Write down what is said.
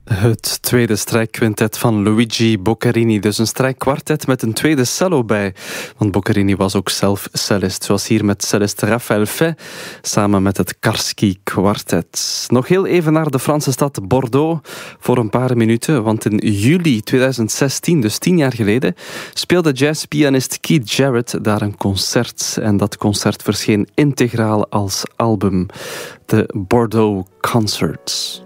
Het tweede strijkquintet van Luigi Boccherini. Dus een strijkkwartet met een tweede cello bij. Want Boccherini was ook zelf cellist. Zoals hier met cellist Raphaël Faye samen met het Karski kwartet. Nog heel even naar de Franse stad Bordeaux voor een paar minuten. Want in juli 2016, dus 10 jaar geleden, speelde jazzpianist Keith Jarrett daar een concert. En dat concert verscheen integraal als album. De Bordeaux Concerts.